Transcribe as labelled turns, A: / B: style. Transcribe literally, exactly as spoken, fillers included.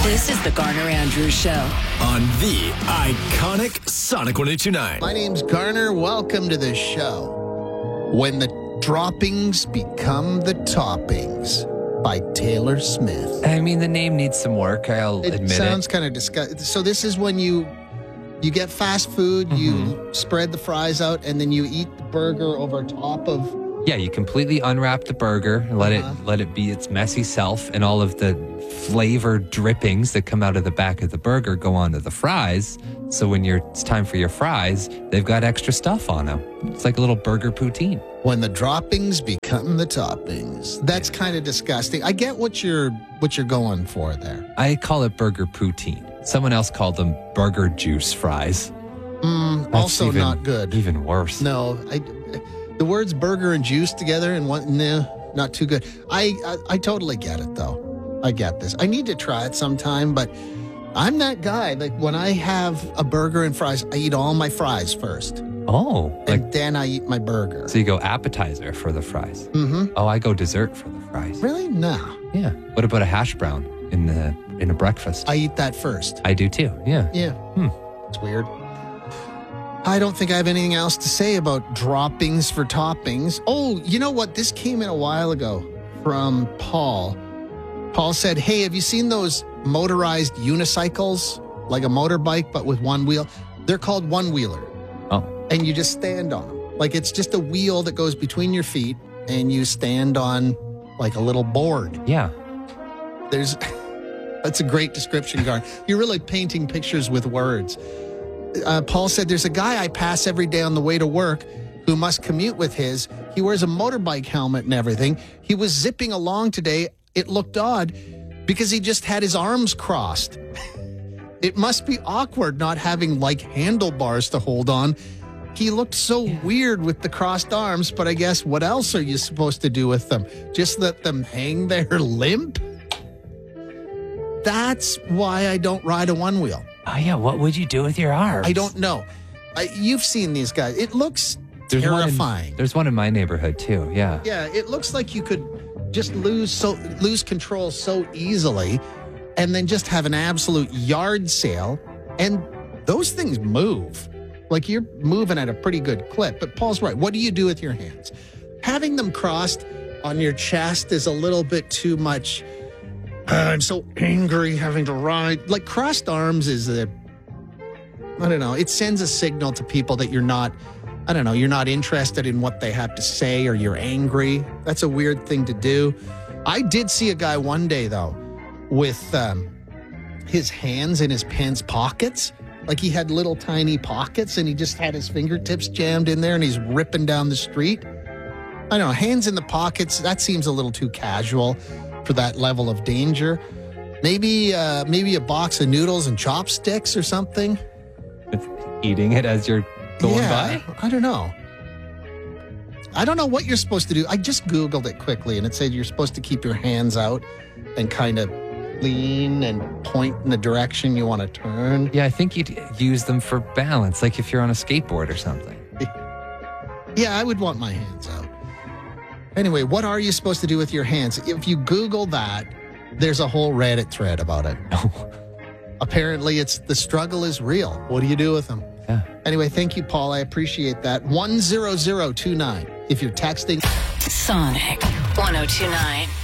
A: This is the Garner Andrews Show
B: on the iconic Sonic one oh two nine.
C: My name's Garner. Welcome to the show. When the droppings become the toppings by Taylor Smith.
D: I mean, the name needs some work. I'll
C: It
D: admit
C: sounds
D: it.
C: kind of disgusting. So this is when you you get fast food, you
D: Mm-hmm.
C: spread the fries out, and then you eat the burger over top of.
D: Yeah, you completely unwrap the burger, let
C: Uh-huh.
D: it let it be its messy self, and all of the flavored drippings that come out of the back of the burger go onto the fries. So when you're it's time for your fries, they've got extra stuff on them. It's like a little burger poutine.
C: When the droppings become the toppings. That's kind of disgusting. I get what you're what you're going for there.
D: I call it burger poutine. Someone else called them burger juice fries.
C: Mm,
D: That's
C: also
D: even-
C: not good.
D: Even worse.
C: No, I, the words burger and juice together and one, no, not too good. I, I I totally get it though. I get this. I need to try it sometime, but I'm that guy. Like when I have a burger and fries, I eat all my fries first,
D: Oh, like
C: and then I eat my burger.
D: so you go appetizer for the fries.
C: Mm-hmm.
D: Oh, I go dessert for the fries.
C: Really? No.
D: Yeah. What about a hash brown in the in a breakfast?
C: I eat that first.
D: I do too. Yeah.
C: Yeah.
D: Hmm.
C: It's weird. I don't think I have anything else to say about droppings for toppings. Oh, you know what? This came in a while ago from Paul. Paul said, hey, have you seen those motorized unicycles? Like a motorbike, but with one wheel? They're called one-wheeler.
D: Oh.
C: And you just stand on them. Like it's just a wheel that goes between your feet and you stand on like a little board.
D: Yeah.
C: There's, that's a great description, Gar. You're really painting pictures with words. Uh, Paul said, there's a guy I pass every day on the way to work who must commute with his. He wears a motorbike helmet and everything. He was zipping along today. It looked odd because he just had his arms crossed. It must be awkward not having like handlebars to hold on. He looked so weird with the crossed arms, but I guess what else are you supposed to do with them? Just let them hang there limp? That's why I don't ride a one wheel.
D: Oh yeah. What would you do with your arms?
C: I don't know. I, you've seen these guys. It looks
D: There's one in-
C: terrifying.
D: there's one in my neighborhood too. Yeah.
C: Yeah, it looks like you could just lose so lose control so easily and then just have an absolute yard sale. And those things move. Like you're moving at a pretty good clip. But Paul's right. What do you do with your hands? Having them crossed on your chest is a little bit too much. Uh, I'm so angry having to ride. Like crossed arms is a, I don't know, it sends a signal to people that you're not, I don't know, you're not interested in what they have to say or you're angry. That's a weird thing to do. I did see a guy one day, though, with um, his hands in his pants pockets. Like he had little tiny pockets and he just had his fingertips jammed in there and he's ripping down the street. I don't know, hands in the pockets, that seems a little too casual for that level of danger. Maybe uh, maybe a box of noodles and chopsticks or something.
D: Eating it as you're going
C: yeah,
D: by.
C: I don't know. I don't know what you're supposed to do. I just Googled it quickly and it said you're supposed to keep your hands out and kind of lean and point in the direction you want to turn.
D: Yeah, I think you'd use them for balance, like if you're on a skateboard or something.
C: Yeah, I would want my hands out. Anyway, what are you supposed to do with your hands? If you Google that, there's a whole Reddit thread about it. Apparently, it's the struggle is real. What do you do with them?
D: Yeah.
C: Anyway, thank you, Paul. I appreciate that. one zero zero two nine if you're texting.
A: Sonic one oh two nine.